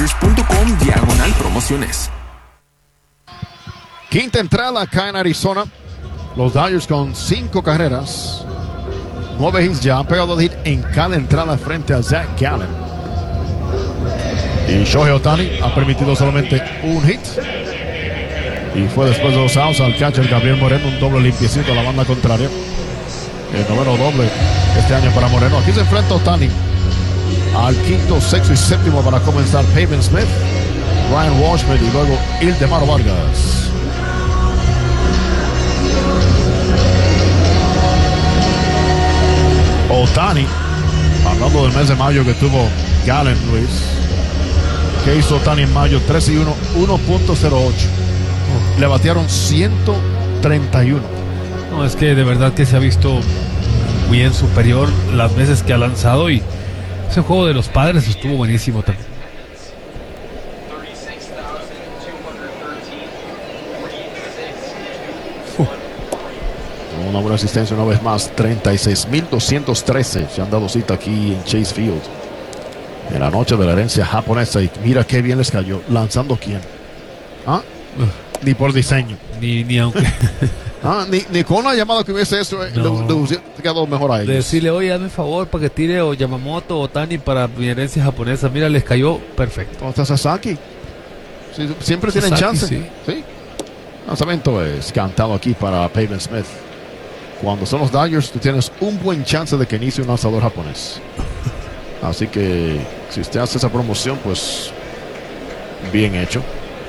Dodgers.com/promociones. Quinta entrada acá en Arizona. Los Dodgers con 5 carreras, 9 hits ya. Han pegado hit en cada entrada frente a Zach Gallen. Y Shohei Ohtani ha permitido solamente un hit. Y fue después de 2 outs al catcher Gabriel Moreno, un doble limpiecito a la banda contraria. El noveno doble este año para Moreno. Aquí se enfrenta Ohtani al quinto, sexto y séptimo para comenzar Pavin Smith, Ryan Washburn y luego Ildemaro Vargas. Ohtani, hablando del mes de mayo que tuvo Gallen, Luis. ¿Qué hizo Ohtani en mayo? 3-1, 1.08. Le batearon 131. No, es que de verdad que se ha visto bien superior las veces que ha lanzado, y ese juego de los Padres estuvo buenísimo también. Una buena asistencia una vez más. 36.213 se han dado cita aquí en Chase Field en la noche de la herencia japonesa. Y mira qué bien les cayó. ¿Lanzando quién? ¿Ah? Ni por diseño. Ni aunque ni con una llamada que hubiese eso, no. le hubiese quedado mejor a ellos. Decirle, oye, hazme favor para que tire o Yamamoto o Ohtani para mi herencia japonesa. Mira, les cayó perfecto. ¿Dónde está Sasaki? Sí, siempre tienen chance. Sí. Lanzamiento es cantado aquí para Pavin Smith. Cuando son los Dodgers, tú tienes un buen chance de que inicie un lanzador japonés. Así que si usted hace esa promoción, pues bien hecho.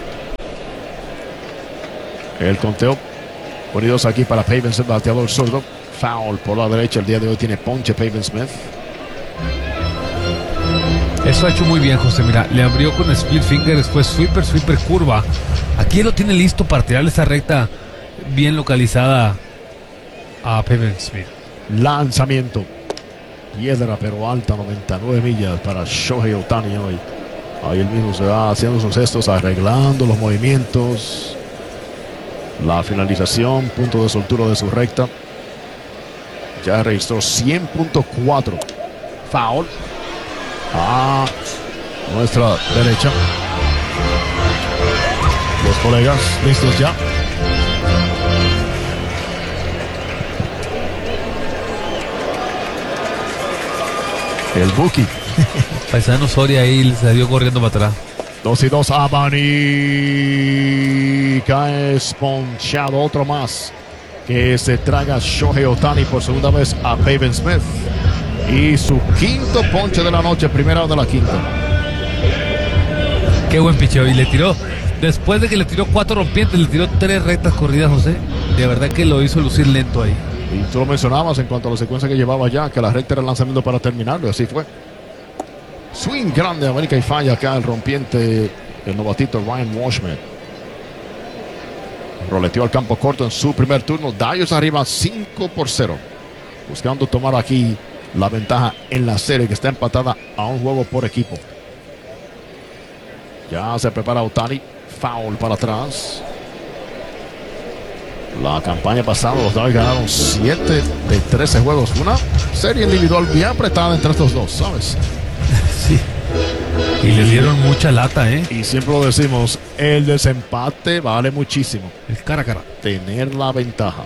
El conteo ponidos aquí para Pavin Smith, bateador zurdo. Foul por la derecha. El día de hoy tiene ponche Pavin Smith. Eso ha hecho muy bien, José. Mira, le abrió con split finger, después sweeper, curva. Aquí lo tiene listo para tirarle esa recta bien localizada a Pavin Smith. Lanzamiento. Piedra pero alta, 99 millas para Shohei Ohtani hoy. Ahí él mismo se va haciendo sus gestos, arreglando los movimientos. La finalización, punto de soltura de su recta. Ya registró 100.4. Foul a nuestra derecha. Los colegas listos ya. El Buki. Paisano Soria ahí se dio corriendo para atrás. 2-2. Abanica es ponchado. Otro más que se traga Shohei Ohtani por segunda vez a Pavin Smith. Y su quinto ponche de la noche, primera de la quinta. Qué buen picheo. Y le tiró, después de que le tiró 4 rompientes, le tiró 3 rectas corridas, José. De verdad que lo hizo lucir lento ahí. Y tú lo mencionabas en cuanto a la secuencia que llevaba ya, que la recta era el lanzamiento para terminarlo, y así fue. Swing grande, América, y falla acá el rompiente, el novatito Ryan Washburn. Roleteó al campo corto en su primer turno. Dodgers arriba 5-0. Buscando tomar aquí la ventaja en la serie, que está empatada a un juego por equipo. Ya se prepara Ohtani. Foul para atrás. La campaña pasada los Dodgers ganaron 7 de 13 juegos. Una serie individual bien apretada entre estos dos, ¿sabes? Sí. Y les dieron mucha lata, ¿eh? Y siempre lo decimos, el desempate vale muchísimo. El cara a cara. Tener la ventaja.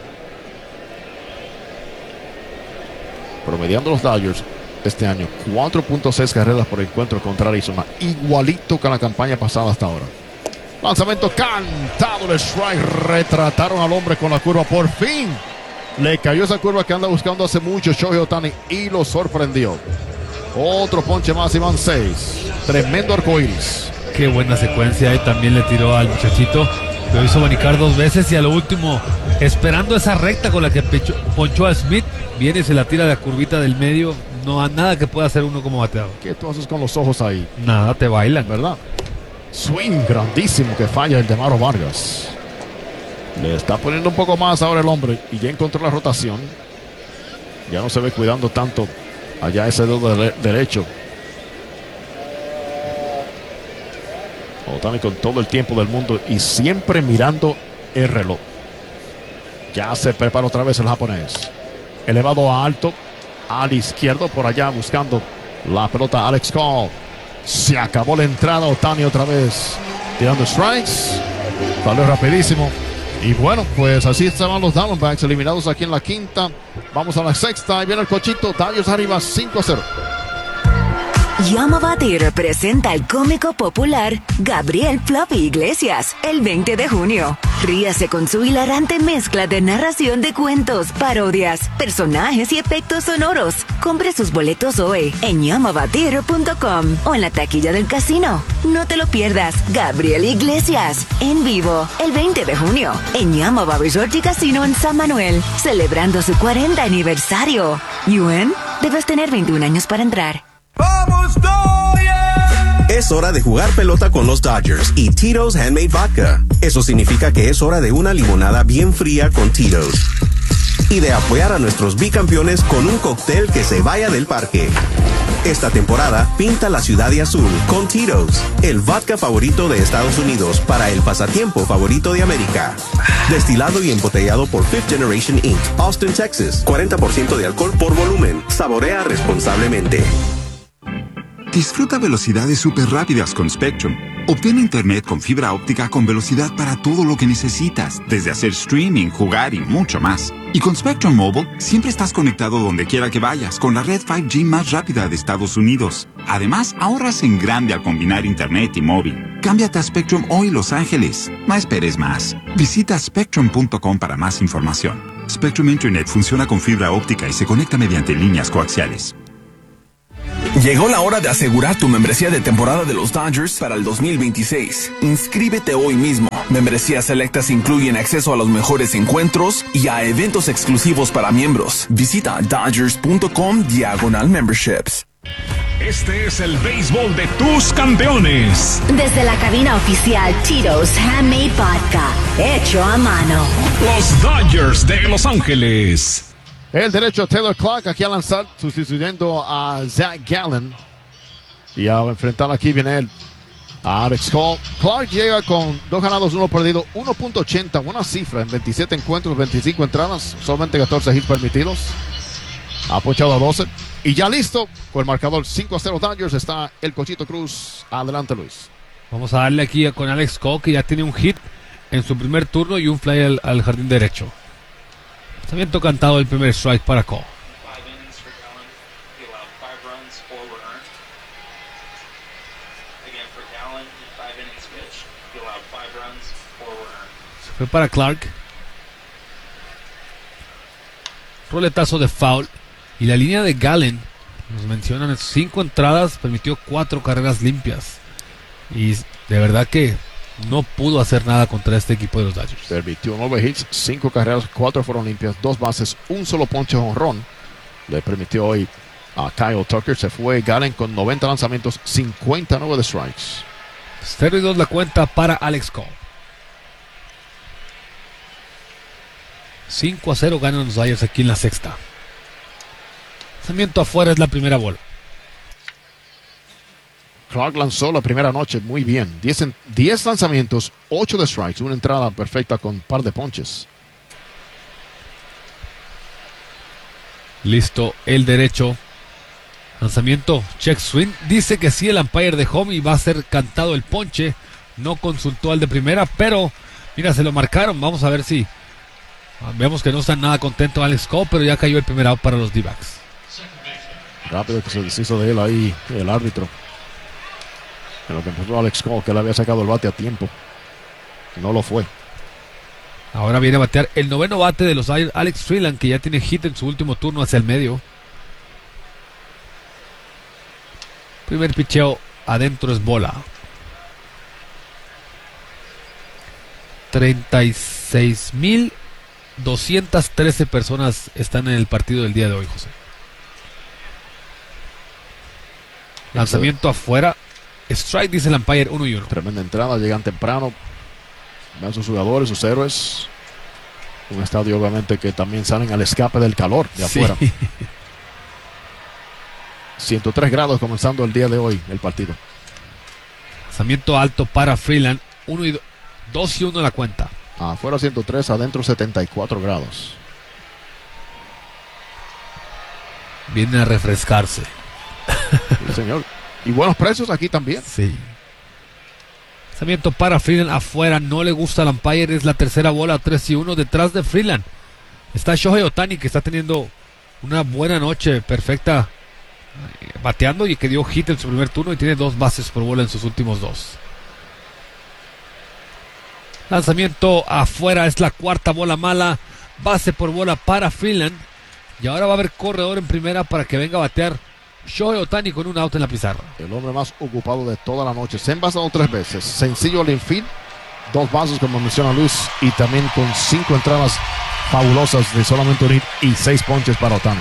Promediando los Dodgers este año 4.6 carreras por encuentro contra Arizona. Igualito que la campaña pasada hasta ahora. Lanzamiento cantado de strike. Retrataron al hombre con la curva. Por fin le cayó esa curva que anda buscando hace mucho Shohei Ohtani y lo sorprendió. Otro ponche más y van 6. Tremendo arcoíris. Qué buena secuencia. Y también le tiró al muchachito. Lo hizo banicar 2 veces y a lo último, esperando esa recta con la que ponchó a Smith, viene y se la tira de la curvita del medio. No hay nada que pueda hacer uno como bateador. ¿Qué tú haces con los ojos ahí? Nada, te bailan, ¿verdad? Swing grandísimo que falla el Ildemaro Vargas. Le está poniendo un poco más ahora el hombre y ya encontró la rotación. Ya no se ve cuidando tanto allá ese dedo derecho. Ohtani con todo el tiempo del mundo y siempre mirando el reloj. Ya se prepara otra vez el japonés. Elevado a alto, al izquierdo, por allá buscando la pelota Alex Call. Se acabó la entrada. Ohtani otra vez tirando strikes. Salió rapidísimo. Y bueno, pues así estaban los Diamondbacks eliminados aquí en la quinta. Vamos a la sexta y viene el cochito. Dodgers arriba 5-0. Llama a Batir presenta el cómico popular Gabriel Fluffy Iglesias el 20 de junio. Ríase con su hilarante mezcla de narración de cuentos, parodias, personajes y efectos sonoros. Compre sus boletos hoy en llamabatir.com o en la taquilla del casino. No te lo pierdas. Gabriel Iglesias en vivo el 20 de junio en Llama Resort y Casino en San Manuel, celebrando su 40 aniversario. ¿Yuen? Debes tener 21 años para entrar. ¡Vamos, Dodgers! Es hora de jugar pelota con los Dodgers y Tito's Handmade Vodka. Eso significa que es hora de una limonada bien fría con Tito's. Y de apoyar a nuestros bicampeones con un cóctel que se vaya del parque. Esta temporada, pinta la ciudad de azul con Tito's, el vodka favorito de Estados Unidos para el pasatiempo favorito de América. Destilado y embotellado por Fifth Generation Inc., Austin, Texas. 40% de alcohol por volumen. Saborea responsablemente. Disfruta velocidades súper rápidas con Spectrum. Obtén internet con fibra óptica con velocidad para todo lo que necesitas, desde hacer streaming, jugar y mucho más. Y con Spectrum Mobile, siempre estás conectado donde quiera que vayas con la red 5G más rápida de Estados Unidos. Además, ahorras en grande al combinar internet y móvil. Cámbiate a Spectrum hoy, Los Ángeles. No esperes más. Visita spectrum.com para más información. Spectrum Internet funciona con fibra óptica y se conecta mediante líneas coaxiales. Llegó la hora de asegurar tu membresía de temporada de los Dodgers para el 2026. Inscríbete hoy mismo. Membresías selectas incluyen acceso a los mejores encuentros y a eventos exclusivos para miembros. Visita dodgers.com/memberships. Este es el béisbol de tus campeones. Desde la cabina oficial Tito's Handmade Vodka, hecho a mano. Los Dodgers de Los Ángeles. El derecho Taylor Clark aquí a lanzar, sustituyendo a Zach Gallen. Y a enfrentar aquí viene él, a Alex Cole. Clark llega con 2 ganados, 1 perdido, 1.80, buena cifra en 27 encuentros, 25 entradas, solamente 14 hits permitidos. Ha ponchado a 12. Y ya listo, con el marcador 5-0 Dodgers, está el Cochito Cruz. Adelante, Luis. Vamos a darle aquí con Alex Cole, que ya tiene un hit en su primer turno y un fly al jardín derecho. También cantado el primer strike para Cole. Se fue para Clark. Roletazo de foul. Y la línea de Gallen, nos mencionan 5 entradas, permitió 4 carreras limpias. Y de verdad que no pudo hacer nada contra este equipo de los Dodgers. Permitió 9 hits, 5 carreras, 4 fueron limpias, 2 bases, un solo ponche jonrón. Le permitió hoy a Kyle Tucker. Se fue Gallen con 90 lanzamientos, 59 de strikes. 0-2 la cuenta para Alex Cole. 5-0 ganan los Dodgers aquí en la sexta. Lanzamiento afuera es la primera bola. Clark lanzó la primera noche muy bien. 10 lanzamientos, 8 de strikes. Una entrada perfecta con un par de ponches. Listo el derecho. Lanzamiento, check swing. Dice que sí, el umpire de home y va a ser cantado el ponche. No consultó al de primera, pero mira, se lo marcaron. Vamos a ver si. Vemos que no está nada contento Alex Cole, pero ya cayó el primer out para los D-backs. Rápido que se deshizo de él ahí el árbitro. En lo que empezó Alex Cole, que le había sacado el bate a tiempo. No lo fue. Ahora viene a batear el noveno bate de los Dodgers, Alex Freeland, que ya tiene hit en su último turno hacia el medio. Primer picheo adentro es bola. 36,213 personas están en el partido del día de hoy, José. Lanzamiento afuera. Strike, dice el umpire, 1-1. Tremenda entrada, llegan temprano. Vean sus jugadores, sus héroes. Un estadio obviamente que también salen al escape del calor de afuera. Sí. 103 grados comenzando el día de hoy el partido. Lanzamiento alto para Freeland. 2-1 la cuenta. Afuera 103, adentro 74 grados. Vienen a refrescarse. Sí, señor. Y buenos precios aquí también. Sí. Lanzamiento para Freeland afuera. No le gusta al umpire. Es la tercera bola, 3-1. Detrás de Freeland está Shohei Ohtani, que está teniendo una buena noche, perfecta, bateando, y que dio hit en su primer turno y tiene 2 bases por bola en sus últimos 2. Lanzamiento afuera, es la cuarta bola mala. Base por bola para Freeland. Y ahora va a haber corredor en primera para que venga a batear Shohei Ohtani con un out en la pizarra. El hombre más ocupado de toda la noche. Se ha envasado 3 veces. Sencillo al infield. 2 bases, como menciona Luis. Y también con 5 entradas fabulosas de solamente un hit y 6 ponches para Ohtani.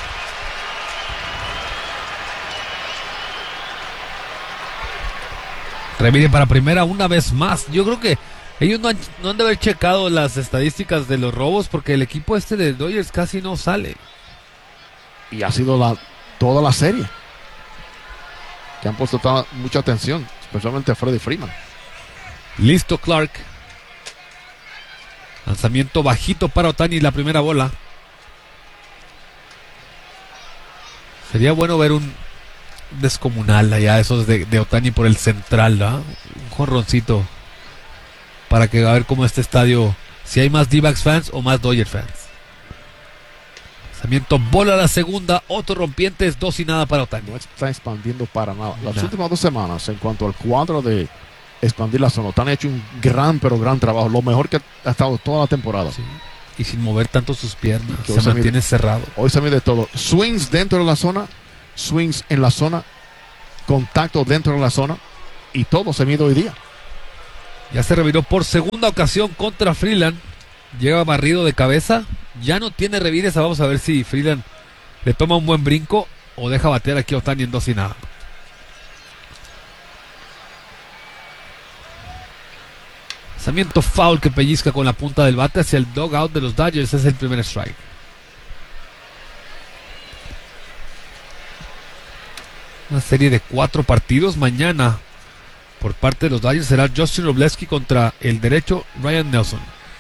Revide para primera una vez más. Yo creo que ellos no han de haber checado las estadísticas de los robos, porque el equipo de Dodgers casi no sale. Y ha sido toda la serie que han puesto mucha atención, especialmente a Freddie Freeman. Listo Clark. Lanzamiento bajito para Ohtani, la primera bola. Sería bueno ver un descomunal allá, esos de Ohtani por el central, ¿no? Un jonroncito para que a ver cómo este estadio, si hay más D-backs fans o más Dodgers fans. Lanzamiento, bola a la segunda, otro rompientes, 2-0 para Ohtani. No está expandiendo para nada. Las últimas 2 semanas, en cuanto al cuadro de expandir la zona, Ohtani ha hecho un gran trabajo, lo mejor que ha estado toda la temporada. Sí. Y sin mover tanto sus piernas, que se mantiene cerrado. Hoy se mide todo. Swings dentro de la zona, swings en la zona, contacto dentro de la zona, y todo se mide hoy día. Ya se reviró por segunda ocasión contra Freeland. Llega barrido de cabeza. Ya no tiene revires. Vamos a ver si Freeland le toma un buen brinco o deja batear aquí a Ohtani en 2-0. Lanzamiento foul que pellizca con la punta del bate hacia el dugout de los Dodgers. Es el primer strike. Una serie de 4 partidos mañana. Por parte de los Dodgers será Justin Robleski contra el derecho Ryan Nelson.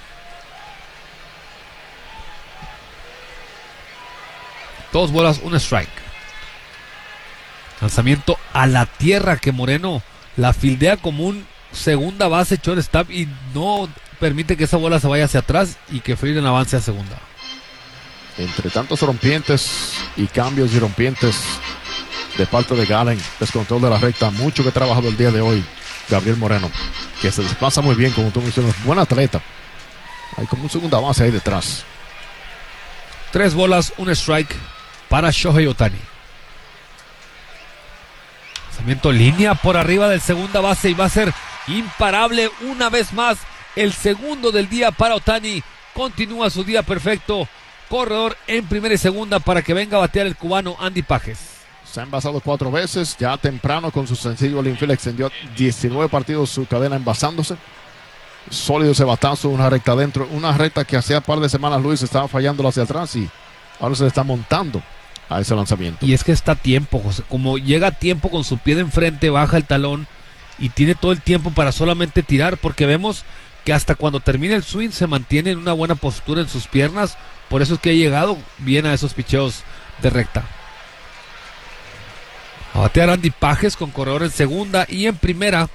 Dos bolas, un strike. Lanzamiento a la tierra que Moreno la fildea como un segunda base shortstop y no permite que esa bola se vaya hacia atrás y que Freeland avance a segunda. Entre tantos rompientes y cambios y rompientes de parte de Gallen, descontrol de la recta, mucho que ha trabajado el día de hoy Gabriel Moreno, que se desplaza muy bien, como tú mencionas, buen atleta. Hay como un segunda base ahí detrás. 3 bolas, un strike para Shohei Ohtani. Lanzamiento línea por arriba del segunda base y va a ser imparable una vez más. El segundo del día para Ohtani. Continúa su día perfecto. Corredor en primera y segunda para que venga a batear el cubano Andy Pages. Se ha envasado 4 veces, ya temprano con su sencillo al infield extendió 19 partidos su cadena envasándose. Sólido ese batazo, una recta adentro, una recta que hacía un par de semanas Luis estaba fallando hacia atrás y ahora se le está montando a ese lanzamiento. Y es que está a tiempo, José. Como llega a tiempo con su pie de enfrente, baja el talón y tiene todo el tiempo para solamente tirar, porque vemos que hasta cuando termina el swing se mantiene en una buena postura en sus piernas. Por eso es que ha llegado bien a esos picheos de recta. A batear Andy Pages con corredor en segunda y en primera.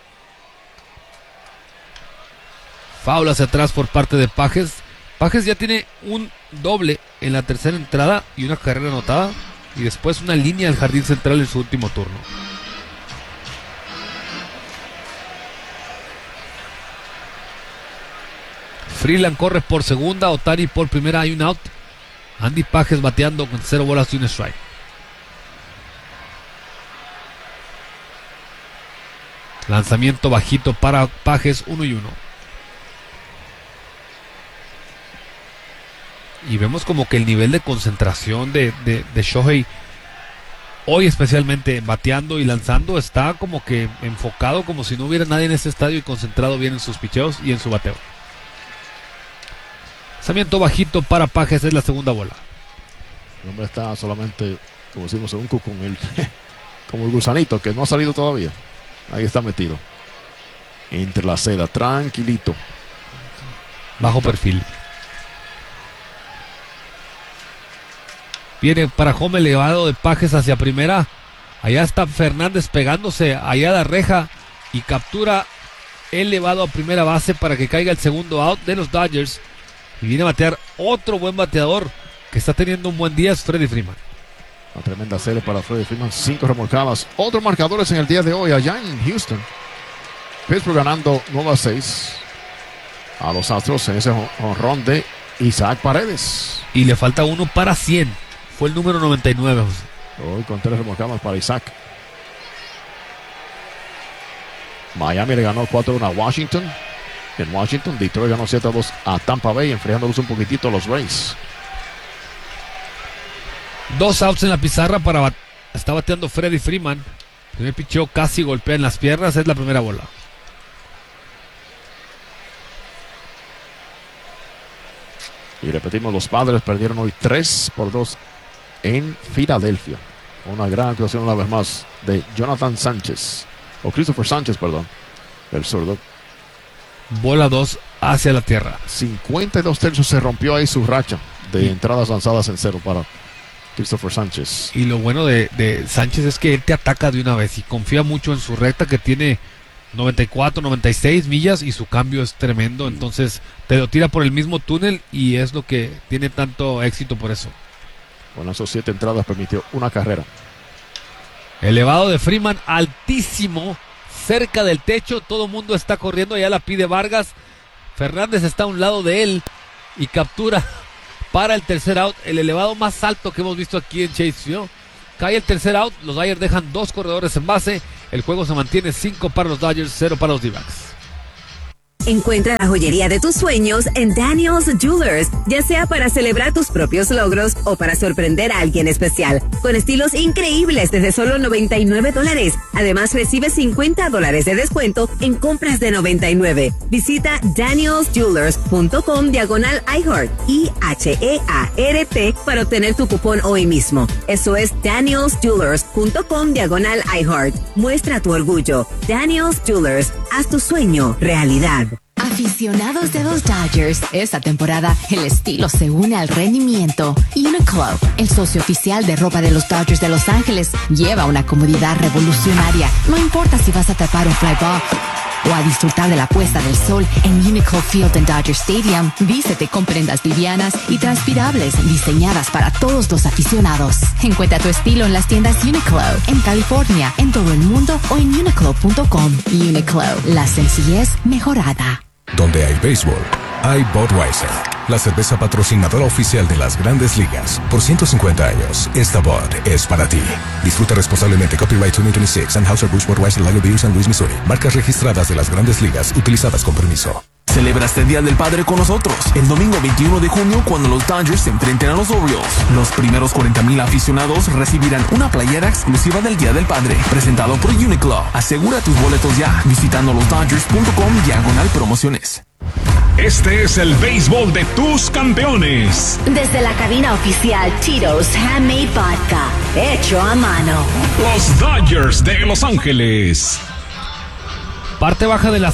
Foul hacia atrás por parte de Pages. Pages ya tiene un doble en la tercera entrada y una carrera anotada. Y después una línea al jardín central en su último turno. Freeland corre por segunda, Ohtani por primera, hay un out. Andy Pages bateando con 0 bolas y un strike. Lanzamiento bajito para Pages, 1-1. Y vemos como que el nivel de concentración de Shohei, hoy especialmente bateando y lanzando, está como que enfocado, como si no hubiera nadie en ese estadio, y concentrado bien en sus picheos y en su bateo. Lanzamiento bajito para Pages, es la segunda bola. El hombre está solamente, como decimos, en un cuco como el gusanito que no ha salido todavía. Ahí está metido entre la seda, tranquilito, bajo perfil. Viene para home elevado de Pages hacia primera. Allá está Fernández pegándose allá a la reja y captura elevado a primera base para que caiga el segundo out de los Dodgers. Y viene a batear otro buen bateador que está teniendo un buen día, es Freddie Freeman. Una tremenda serie para Freddie Freeman, 5 remolcadas. Otros marcadores en el día de hoy allá en Houston. Pittsburgh ganando 9-6 a los Astros en ese jonrón de Isaac Paredes. Y le falta uno para 100. Fue el número 99, José. Hoy con 3 remolcadas para Isaac. Miami le ganó 4-1 a Washington. En Washington, Detroit ganó 7-2 a Tampa Bay, enfriándolos un poquitito a los Rays. 2 outs en la pizarra está bateando Freddie Freeman. Primer picheo casi golpea en las piernas, es la primera bola. Y repetimos, los Padres perdieron hoy 3-2 en Filadelfia. Una gran actuación una vez más de Jonathan Sánchez, o Christopher Sánchez, perdón, el zurdo. Bola 2 hacia la tierra. 52 tercios se rompió ahí su racha de entradas lanzadas en cero para Christopher Sánchez. Y lo bueno de Sánchez es que él te ataca de una vez y confía mucho en su recta que tiene 94, 96 millas y su cambio es tremendo. Entonces te lo tira por el mismo túnel y es lo que tiene tanto éxito por eso. Con esas 7 entradas permitió una carrera. Elevado de Freeman, altísimo, cerca del techo. Todo el mundo está corriendo, ya la pide Vargas. Fernández está a un lado de él y captura para el tercer out, el elevado más alto que hemos visto aquí en Chase Field. Cae el tercer out, los Dodgers dejan 2 corredores en base. El juego se mantiene 5 para los Dodgers, 0 para los D-backs. Encuentra la joyería de tus sueños en Daniel's Jewelers, ya sea para celebrar tus propios logros o para sorprender a alguien especial, con estilos increíbles desde solo $99. Además, recibe $50 de descuento en compras de $99. Visita danielsjewelers.com/iHeart, IHEART, para obtener tu cupón hoy mismo. Eso es danielsjewelers.com/iHeart. Muestra tu orgullo. Daniel's Jewelers, haz tu sueño realidad. Aficionados de los Dodgers, esta temporada el estilo se une al rendimiento. Uniqlo, el socio oficial de ropa de los Dodgers de Los Ángeles, lleva una comodidad revolucionaria. No importa si vas a tapar un fly ball o a disfrutar de la puesta del sol en Uniqlo Field en Dodger Stadium. Vístete con prendas livianas y transpirables diseñadas para todos los aficionados. Encuentra tu estilo en las tiendas Uniqlo en California, en todo el mundo o en uniqlo.com. Uniqlo, la sencillez mejorada. Donde hay béisbol, hay Budweiser, la cerveza patrocinadora oficial de las Grandes Ligas. Por 150 años, esta Bud es para ti. Disfruta responsablemente. Copyright 2026, Anheuser-Busch Budweiser Lager Beer, San Luis, Missouri. Marcas registradas de las Grandes Ligas, utilizadas con permiso. Celebra este Día del Padre con nosotros. El domingo 21 de junio, cuando los Dodgers se enfrenten a los Orioles. Los primeros 40,000 aficionados recibirán una playera exclusiva del Día del Padre, presentado por Uniqlo. Asegura tus boletos ya, visitando losdodgers.com/promociones. Este es el béisbol de tus campeones. Desde la cabina oficial Tito's Handmade Vodka, hecho a mano. Los Dodgers de Los Ángeles. Parte baja de la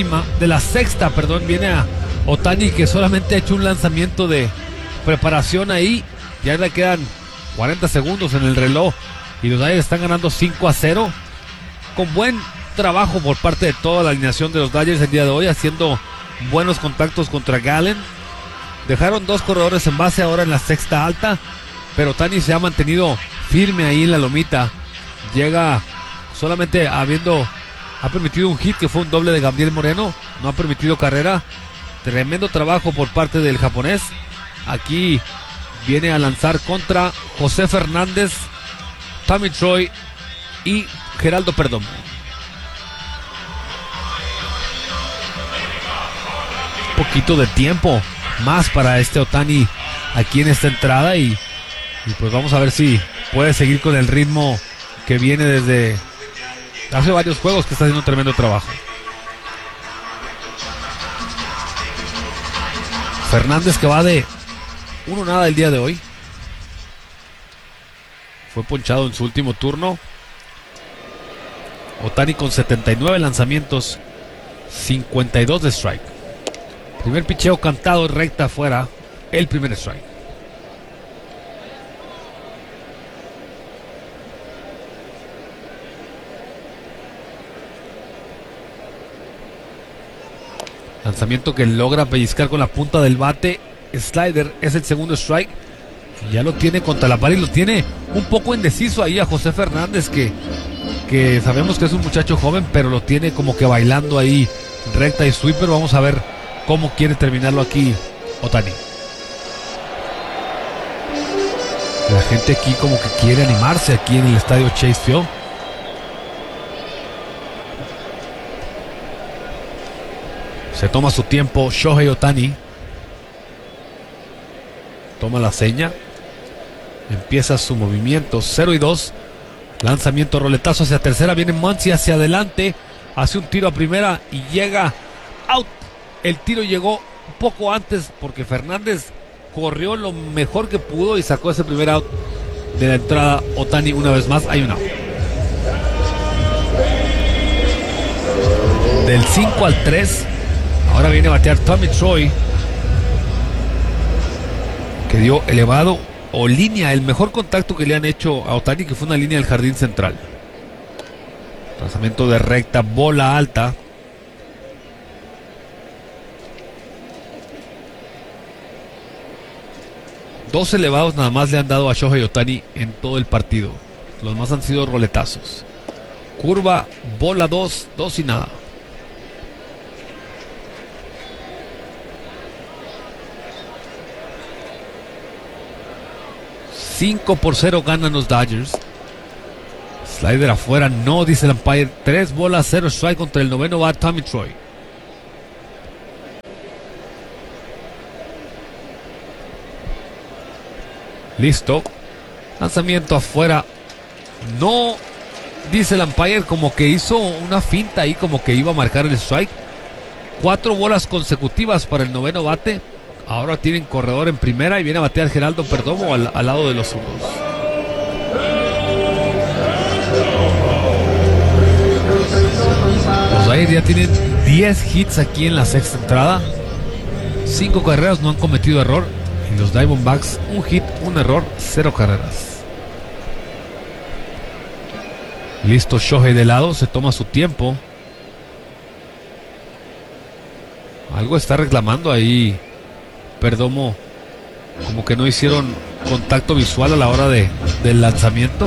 sexta, viene a Ohtani, que solamente ha hecho un lanzamiento de preparación ahí. Ya le quedan 40 segundos en el reloj y los Dodgers están ganando 5-0 con buen trabajo por parte de toda la alineación de los Dodgers el día de hoy, haciendo buenos contactos contra Gallen. Dejaron 2 corredores en base ahora en la sexta alta, pero Ohtani se ha mantenido firme ahí en la lomita. Llega solamente ha permitido un hit, que fue un doble de Gabriel Moreno. No ha permitido carrera. Tremendo trabajo por parte del japonés. Aquí viene a lanzar contra José Fernández, Tommy Troy y Geraldo Perdomo. Un poquito de tiempo más para este Ohtani aquí en esta entrada y pues vamos a ver si puede seguir con el ritmo que viene desde hace varios juegos, que está haciendo un tremendo trabajo. Fernández, que va de 1-0 el día de hoy. Fue ponchado en su último turno. Ohtani con 79 lanzamientos, 52 de strike. Primer picheo cantado, recta afuera, el primer strike. Lanzamiento que logra pellizcar con la punta del bate. Slider es el segundo strike. Ya lo tiene contra la pared y lo tiene un poco indeciso ahí a José Fernández, que sabemos que es un muchacho joven, pero lo tiene como que bailando ahí recta y sweeper. Vamos a ver cómo quiere terminarlo aquí Ohtani. La gente aquí como que quiere animarse aquí en el estadio Chase Field. Se toma su tiempo Shohei Ohtani. Toma la seña. Empieza su movimiento. 0-2. Lanzamiento, roletazo hacia tercera. Viene Muncy hacia adelante. Hace un tiro a primera y llega out. El tiro llegó un poco antes porque Fernández corrió lo mejor que pudo y sacó ese primer out de la entrada. Ohtani una vez más. Hay un out. Del 5 al 3. Ahora viene a batear Tommy Troy, que dio elevado o línea, el mejor contacto que le han hecho a Ohtani, que fue una línea del jardín central. Lanzamiento de recta, bola alta. Dos elevados nada más le han dado a Shohei Ohtani en todo el partido. Los más han sido roletazos. Curva, bola 2 y nada. 5-0 ganan los Dodgers. Slider afuera, no, dice el umpire. 3 bolas, 0 strike contra el noveno bat Tommy Troy. Listo. Lanzamiento afuera. No, dice el umpire, como que hizo una finta ahí, como que iba a marcar el strike. 4 bolas consecutivas para el noveno bate. Ahora tienen corredor en primera y viene a batear Geraldo Perdomo al lado de los zurdos. Los Dodgers ya tienen 10 hits aquí en la sexta entrada. 5 carreras, no han cometido error. Y los Diamondbacks, un hit, un error, 0 carreras. Listo Shohei de lado, se toma su tiempo. Algo está reclamando ahí Perdomo, como que no hicieron contacto visual a la hora del lanzamiento.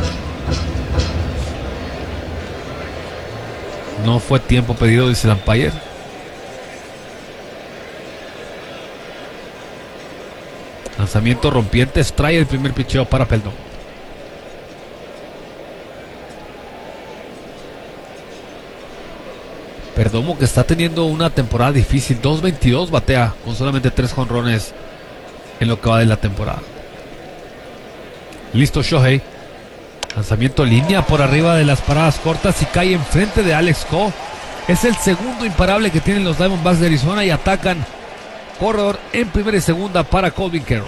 No fue tiempo pedido, dice el umpire. Lanzamiento rompiente, extrae el primer picheo para Perdomo. Perdomo, que está teniendo una temporada difícil. 2.22 batea con solamente 3 jonrones en lo que va de la temporada. Listo Shohei. Lanzamiento línea por arriba de las paradas cortas y cae enfrente de Alex Coe. Es el segundo imparable que tienen los Diamondbacks de Arizona y atacan. Corredor en primera y segunda para Corbin Carroll.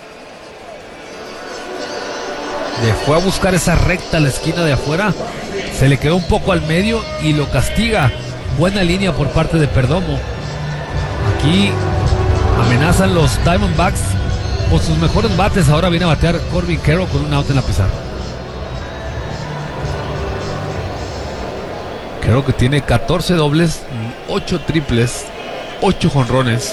Le fue a buscar esa recta a la esquina de afuera. Se le quedó un poco al medio y lo castiga. Buena línea por parte de Perdomo. Aquí amenazan los Diamondbacks con sus mejores bates. Ahora viene a batear Corbin Carroll con un out en la pizarra. Creo que tiene 14 dobles, 8 triples, 8 jonrones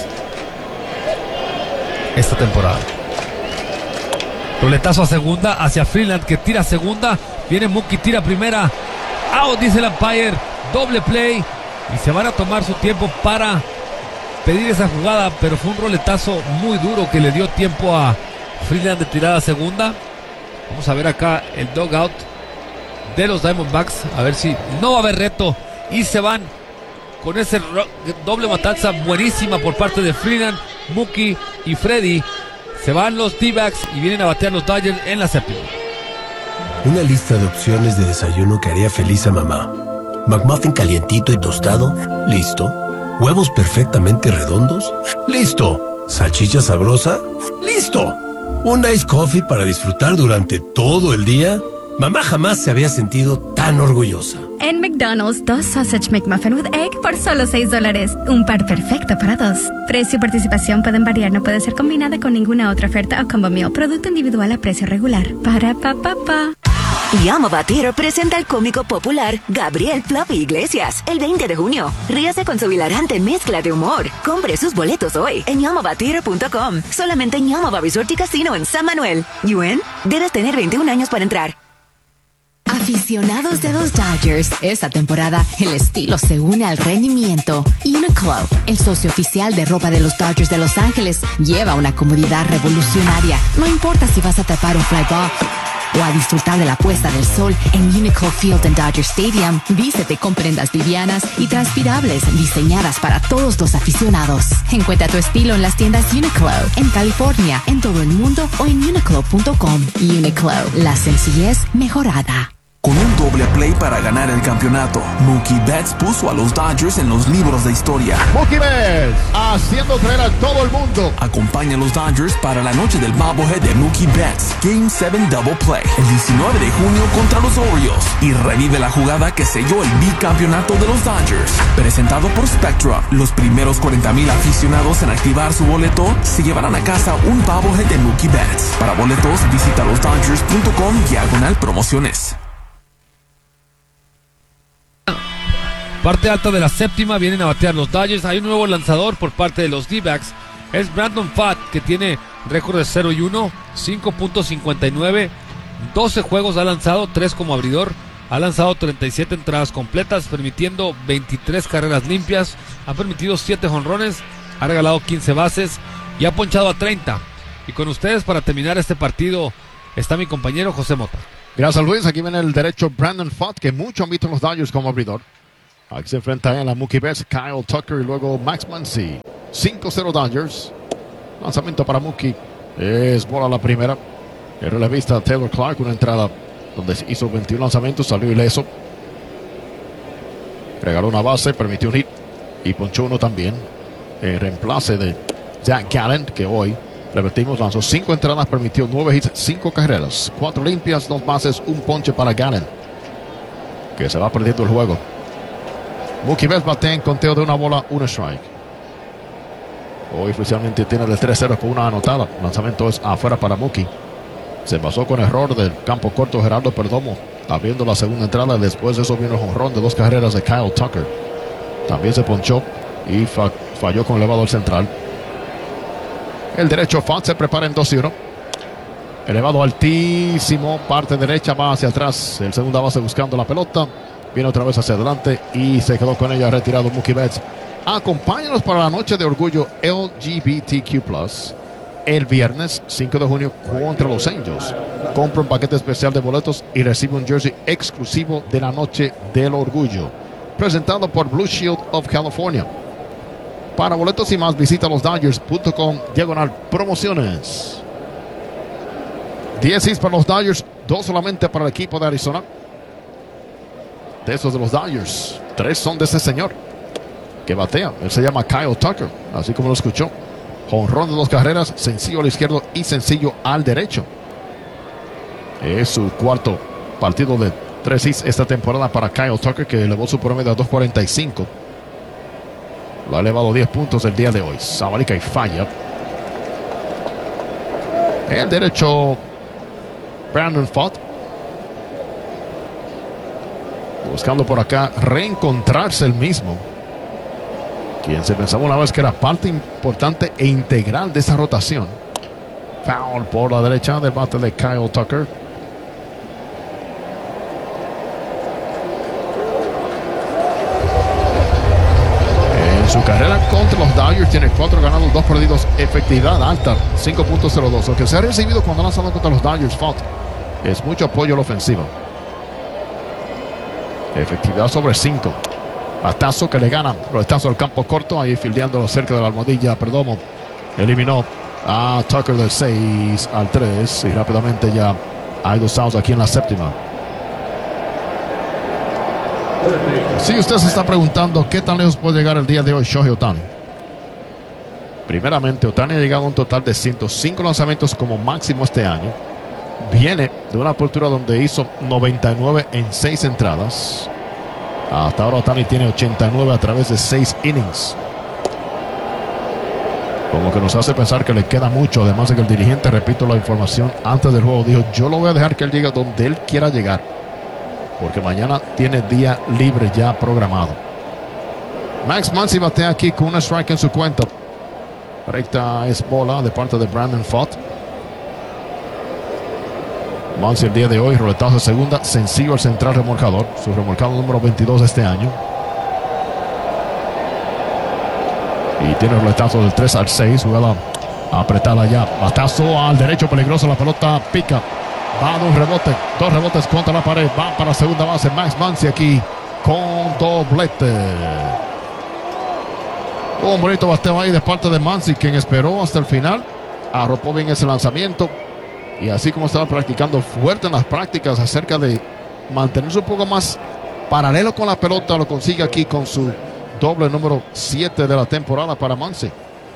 esta temporada. Roletazo a segunda hacia Freeland, que tira a segunda. Viene Mookie, tira a primera. Out, dice el umpire. Doble play. Y se van a tomar su tiempo para pedir esa jugada, pero fue un roletazo muy duro que le dio tiempo a Freeland de tirar a segunda. Vamos a ver acá el dugout de los Diamondbacks, a ver si no va a haber reto. Y se van con ese doble matanza buenísima por parte de Freeland, Mookie y Freddy. Se van los D-backs y vienen a batear los Dodgers en la séptima. Una lista de opciones de desayuno que haría feliz a mamá. McMuffin calientito y tostado, listo. Huevos perfectamente redondos, listo. Salchicha sabrosa, listo. Un iced coffee para disfrutar durante todo el día. Mamá jamás se había sentido tan orgullosa. En McDonald's, 2 Sausage McMuffin with Egg por solo $6. Un par perfecto para 2. Precio y participación pueden variar, no puede ser combinada con ninguna otra oferta o combo meal. Producto individual a precio regular. Para pa. Llama Batero presenta al cómico popular Gabriel Fluffy Iglesias el 20 de junio. Ríase con su hilarante mezcla de humor. Compre sus boletos hoy en llamabatero.com. Solamente en Llama Resort y Casino en San Manuel. ¿Yuen? Debes tener 21 años para entrar. Aficionados de los Dodgers, esta temporada el estilo se une al rendimiento. Uniqlo, el socio oficial de ropa de los Dodgers de Los Ángeles, lleva una comodidad revolucionaria. No importa si vas a tapar un fly ball o a disfrutar de la puesta del sol en Uniqlo Field en Dodger Stadium, vístete con prendas livianas y transpirables diseñadas para todos los aficionados. Encuentra tu estilo en las tiendas Uniqlo, en California, en todo el mundo o en uniqlo.com. Uniqlo, la sencillez mejorada. Con un doble play para ganar el campeonato, Mookie Betts puso a los Dodgers en los libros de historia. Mookie Betts, haciendo creer a todo el mundo. Acompaña a los Dodgers para la noche del bobblehead de Mookie Betts, Game 7 Double Play, el 19 de junio contra los Orioles. Y revive la jugada que selló el bicampeonato de los Dodgers. Presentado por Spectra, los primeros 40,000 aficionados en activar su boleto se llevarán a casa un bobblehead de Mookie Betts. Para boletos, visita losdodgers.com/promociones. Parte alta de la séptima, vienen a batear los Dodgers. Hay un nuevo lanzador por parte de los D-backs. Es Brandon Pfaadt, que tiene récord de 0-1, 5.59, 12 juegos ha lanzado, 3 como abridor. Ha lanzado 37 entradas completas, permitiendo 23 carreras limpias. Ha permitido 7 jonrones, ha regalado 15 bases y ha ponchado a 30. Y con ustedes para terminar este partido está mi compañero José Mota. Gracias, Luis. Aquí viene el derecho Brandon Pfaadt, que mucho han visto los Dodgers como abridor. Aquí se enfrenta a la Mookie Betts, Kyle Tucker y luego Max Muncy. 5-0 Dodgers. Lanzamiento para Mookie. Es bola la primera. El relevista Taylor Clark, una entrada donde hizo 21 lanzamientos, salió ileso. Regaló una base, permitió un hit y ponchó uno también. El reemplace de Zach Gallen, que hoy, repetimos, lanzó 5 entradas, permitió 9 hits, 5 carreras, 4 limpias, 2 bases, un ponche para Gallen, que se va perdiendo el juego. Mookie Betts batea en conteo de una bola, un strike. Hoy oficialmente tiene el 3-0 con una anotada. El lanzamiento es afuera para Mookie. Se basó con error del campo corto Gerardo Perdomo, abriendo la segunda entrada. Después de eso vino el jonrón de 2 carreras de Kyle Tucker. También se ponchó y falló con elevado al central. El derecho Pfaadt se prepara en 2-1. Elevado altísimo, parte derecha, va hacia atrás. El segunda base buscando la pelota. Viene otra vez hacia adelante y se quedó con ella retirado Mookie Betts. Acompáñanos para la noche de orgullo LGBTQ+. El viernes 5 de junio contra los Angels. Compra un paquete especial de boletos y recibe un jersey exclusivo de la noche del orgullo. Presentado por Blue Shield of California. Para boletos y más, visita losdodgers.com/promociones. 10 hits para los Dodgers, 2 solamente para el equipo de Arizona. De esos de los Dodgers, 3 son de ese señor que batea. Él se llama Kyle Tucker, así como lo escuchó. Jonrón de 2 carreras, sencillo al izquierdo y sencillo al derecho. Es su cuarto partido de 3 hits esta temporada para Kyle Tucker, que elevó su promedio a 2.45. Lo ha elevado 10 puntos el día de hoy. Sabalica y falla. El derecho Brandon Pfaadt, buscando por acá reencontrarse el mismo, quien se pensaba una vez que era parte importante e integral de esa rotación. Foul por la derecha del bate de Kyle Tucker. En su carrera contra los Dodgers tiene 4 ganados, 2 perdidos, efectividad alta, 5.02. Lo que se ha recibido cuando ha lanzado contra los Dodgers, Pfaadt, es mucho apoyo a la ofensiva. Efectividad sobre 5. Batazo que le gana. Batazo al campo corto. Ahí fildeándolo cerca de la almohadilla. Perdomo eliminó a Tucker del 6-3. Y rápidamente ya hay 2 outs aquí en la séptima. Si usted se está preguntando qué tan lejos puede llegar el día de hoy Shohei Ohtani. Primeramente, Ohtani ha llegado a un total de 105 lanzamientos como máximo este año. Viene de una apertura donde hizo 99 en 6 entradas. Hasta ahora Ohtani tiene 89 a través de 6 innings. Como que nos hace pensar que le queda mucho. Además de que el dirigente, repito la información antes del juego, dijo: yo lo voy a dejar que él llegue donde él quiera llegar, porque mañana tiene día libre ya programado. Max Muncy batea aquí con una strike en su cuenta. Recta es bola de parte de Brandon Pfaadt. Muncy el día de hoy, roletazo de segunda, sencillo al central remolcador, su remolcado número 22 de este año. Y tiene roletazo del 3 al 6, jugada apretada ya. Batazo al derecho, peligroso, la pelota pica. Va de un rebote, 2 rebotes contra la pared, va para segunda base. Max Muncy aquí con doblete. Un bonito bateo ahí de parte de Muncy, quien esperó hasta el final, arropó bien ese lanzamiento. Y así como estaba practicando fuerte en las prácticas acerca de mantenerse un poco más paralelo con la pelota, lo consigue aquí con su doble número 7 de la temporada para Muncy.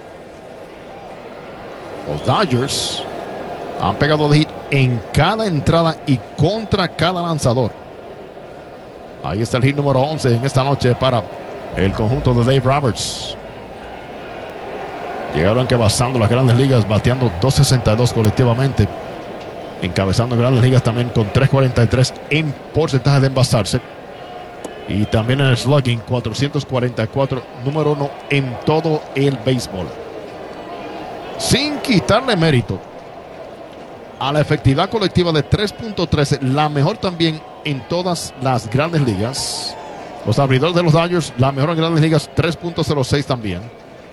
Los Dodgers han pegado de hit en cada entrada y contra cada lanzador. Ahí está el hit número 11 en esta noche para el conjunto de Dave Roberts. Llegaron encabezando las grandes ligas, bateando 262 colectivamente. Encabezando grandes ligas también con 343 en porcentaje de envasarse. Y también en el slugging, 444, número 1 en todo el béisbol. Sin quitarle mérito a la efectividad colectiva de 3.13, la mejor también en todas las grandes ligas. Los abridores de los Dodgers, la mejor en grandes ligas, 3.06 también.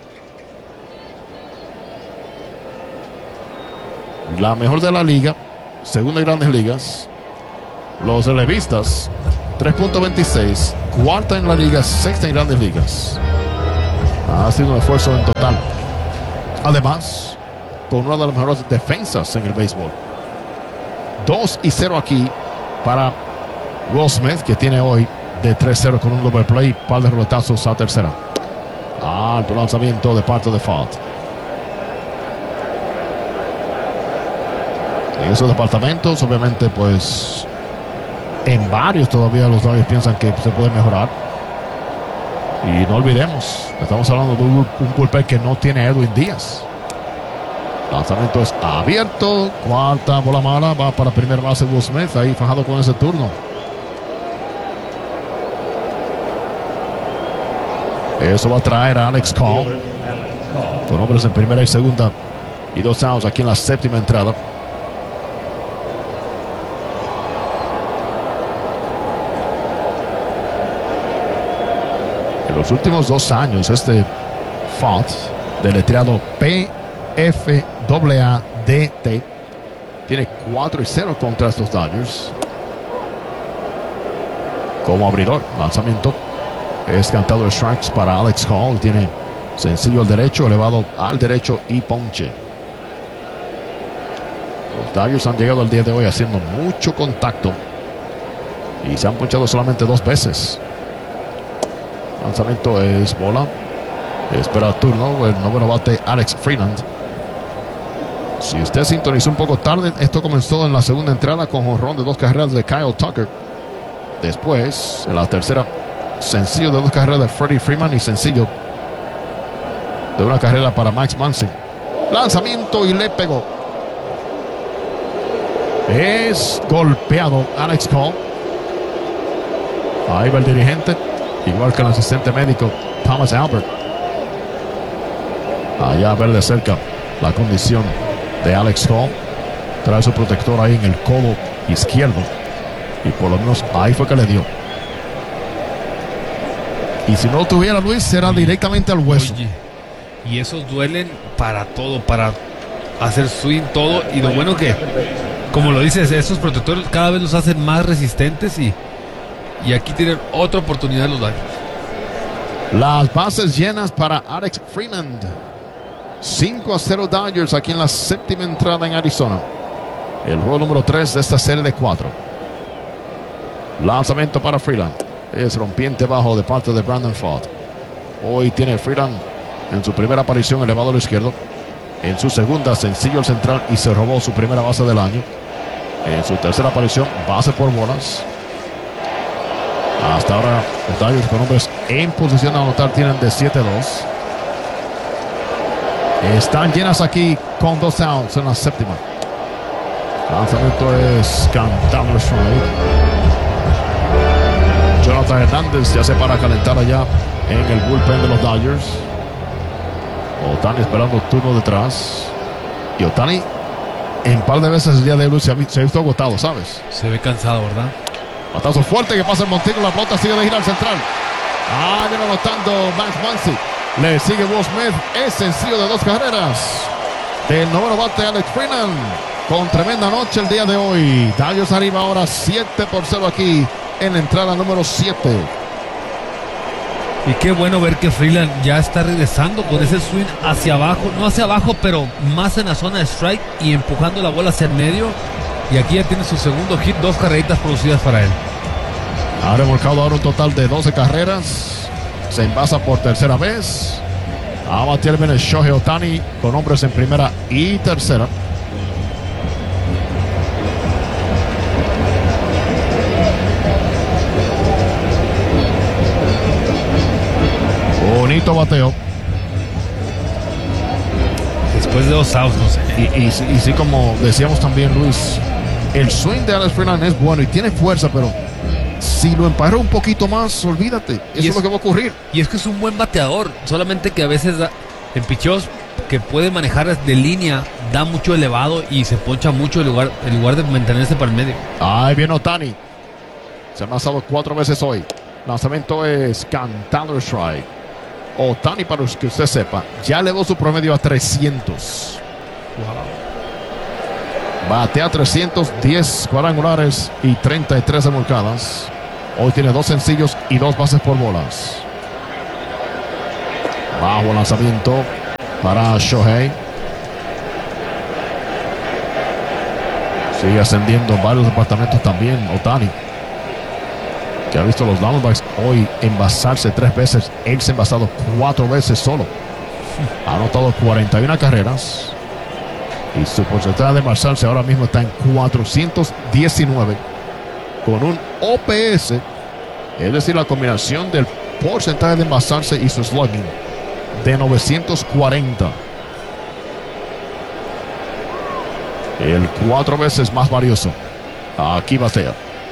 La mejor de la liga, segunda en grandes ligas. Los relevistas, 3.26, cuarta en la liga, sexta en grandes ligas. Ha sido un esfuerzo en total. Además, con una de las mejores defensas en el béisbol. 2-0 aquí para Will Smith, que tiene hoy de 3-0 con un double play, par de roletazos a tercera. Alto lanzamiento de parte de Pfaadt. En esos departamentos, obviamente, pues en varios todavía los Dodgers piensan que se puede mejorar. Y no olvidemos, estamos hablando de un bullpen que no tiene Edwin Díaz. Lanzamiento es abierto, cuarta bola mala, va para primera base Will Smith, ahí fajado con ese turno. Eso va a traer a Alex Cole, con hombres en primera y segunda y 2 outs aquí en la séptima entrada. En los últimos 2 años, este Pfaadt, deletreado PFAADT, tiene 4-0 contra estos Dodgers. Como abridor, lanzamiento es cantado de strikes para Alex Cole. Tiene sencillo al derecho, elevado al derecho y ponche. Los Dodgers han llegado el día de hoy haciendo mucho contacto y se han ponchado solamente 2 veces. Lanzamiento es bola. Espera turno el noveno bate Alex Freeland. Si usted sintonizó un poco tarde, esto comenzó en la segunda entrada con jonrón de 2 carreras de Kyle Tucker. Después, en la tercera, sencillo de 2 carreras de Freddie Freeman y sencillo de una carrera para Max Muncy. Lanzamiento y le pegó. Es golpeado Alex Cole. Ahí va el dirigente, igual que el asistente médico Thomas Albert. Allá a ver de cerca la condición de Alex Cole. Trae su protector ahí en el codo izquierdo. Y por lo menos ahí fue que le dio. Y si no lo tuviera, Luis, será directamente al hueso. Oye, y esos duelen para todo, para hacer swing, todo. Y lo bueno que, como lo dices, esos protectores cada vez los hacen más resistentes. Y aquí tienen otra oportunidad los Dodgers. Las bases llenas para Alex Freeland. 5-0 Dodgers aquí en la séptima entrada en Arizona. El juego número 3 de esta serie de 4. Lanzamiento para Freeland. Es rompiente bajo de parte de Brandon Pfaadt. Hoy tiene Freeland en su primera aparición elevado al izquierdo. En su segunda, sencillo al central y se robó su primera base del año. En su tercera aparición, base por bolas. Hasta ahora, los Dodgers con hombres en posición de anotar tienen de 7-2. Están llenas aquí con 2 outs en la séptima. Lanzamiento es cantado el strike. Jonathan Hernández ya se para a calentar allá en el bullpen de los Dodgers. Ohtani esperando turno detrás. Y Ohtani en par de veces el día de hoy se ha visto agotado, ¿sabes? Se ve cansado, ¿verdad? Batazo fuerte que pasa el Montijo. La pelota sigue de girar central. Viene anotando Max Muncy. Le sigue Will Smith. Es sencillo de 2 carreras. Del noveno bate Alex Freeland. Con tremenda noche el día de hoy. Dodgers arriba ahora 7-0 aquí en la entrada número 7. Y qué bueno ver que Freeland ya está regresando con ese swing hacia abajo. No hacia abajo, pero más en la zona de strike y empujando la bola hacia el medio. Y aquí ya tiene su segundo hit, 2 carreritas producidas para él. Ha remolcado ahora un total de 12 carreras. Se envasa por tercera vez. A batir viene Shohei Ohtani con hombres en primera y tercera. Bonito bateo. Después de 2 outs, no sé. Y sí, como decíamos también, Luis, el swing de Alex Freeland es bueno y tiene fuerza, pero si lo emparra un poquito más, olvídate. Eso es lo que va a ocurrir. Y es que es un buen bateador, solamente que a veces en picheos que puede manejar de línea, da mucho elevado y se poncha mucho en lugar de mantenerse para el medio. Ahí viene Ohtani. Se ha lanzado 4 veces hoy. Lanzamiento es cantado strike. Ohtani, para que usted sepa, ya elevó su promedio a 300. Wow. Batea 310 cuadrangulares y 33 remolcadas. Hoy tiene 2 sencillos y 2 bases por bolas. Bajo lanzamiento para Shohei. Sigue ascendiendo en varios departamentos también Ohtani, que ha visto los Diamondbacks hoy envasarse 3 veces. Él se ha envasado 4 veces solo. Ha anotado 41 carreras. Y su porcentaje de envasarse ahora mismo está en 419. Con un OPS. Es decir, la combinación del porcentaje de envasarse y su slugging de 940. El 4 veces más valioso. Aquí batea.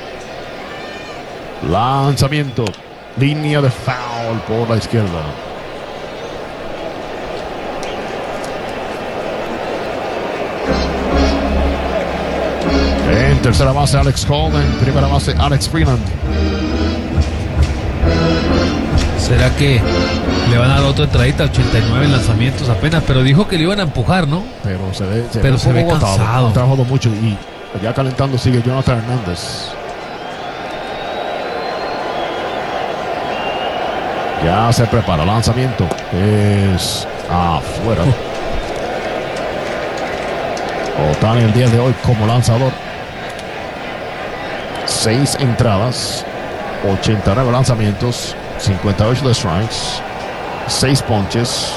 Lanzamiento. Línea de foul por la izquierda. En tercera base Alex Cole. En primera base Alex Freeland. ¿Será que le van a dar otra entradita? 89 lanzamientos apenas, pero dijo que le iban a empujar, ¿no? Pero se ve cansado. Ha trabajado mucho y ya calentando sigue Jonathan Hernández. Ya se prepara. Lanzamiento es afuera. Ohtani el día de hoy como lanzador. 6 entradas, 89 lanzamientos, 58 de strikes, 6 ponches.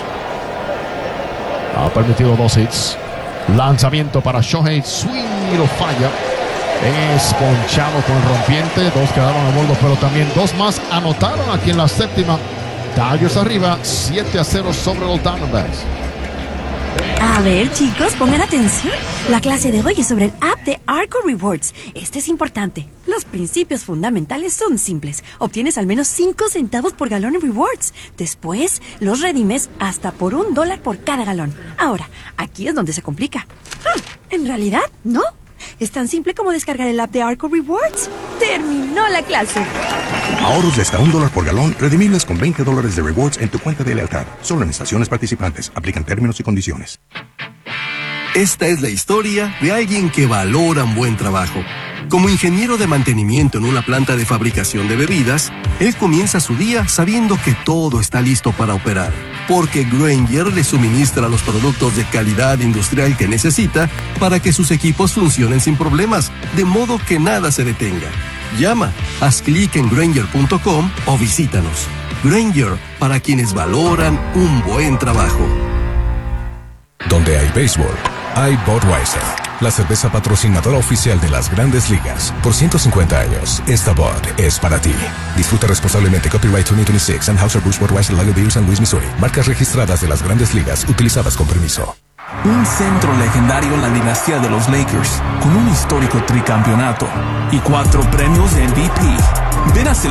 Ha permitido 2 hits. Lanzamiento para Shohei. Swing y lo falla. Es ponchado con el rompiente. 2 quedaron a bordo, pero también 2 más anotaron aquí en la séptima. Dodgers arriba 7-0 sobre los Diamondbacks. A ver, chicos, pongan atención. La clase de hoy es sobre el app de Arco Rewards. Este es importante. Los principios fundamentales son simples. Obtienes al menos 5 centavos por galón en rewards. Después, los redimes hasta por $1 por cada galón. Ahora, aquí es donde se complica. En realidad, no. Es tan simple como descargar el app de Arco Rewards. ¡Terminó la clase! Ahorros de hasta $1 por galón, redimibles con $20 de rewards en tu cuenta de lealtad. Solo en estaciones participantes. Aplican términos y condiciones. Esta es la historia de alguien que valora un buen trabajo. Como ingeniero de mantenimiento en una planta de fabricación de bebidas, él comienza su día sabiendo que todo está listo para operar, porque Grainger le suministra los productos de calidad industrial que necesita para que sus equipos funcionen sin problemas, de modo que nada se detenga. Llama, haz clic en Grainger.com o visítanos. Grainger, para quienes valoran un buen trabajo. Donde hay béisbol, hay Budweiser. la cerveza patrocinadora oficial de las Grandes Ligas. Por 150 años, esta Bud es para ti. Disfruta responsablemente. Copyright 2026 Anheuser-Busch Budweiser Lager Beer San Luis, Missouri. Marcas registradas de las Grandes Ligas, utilizadas con permiso. Un centro legendario en la dinastía de los Lakers, con un histórico tricampeonato y 4 premios de MVP. Ven a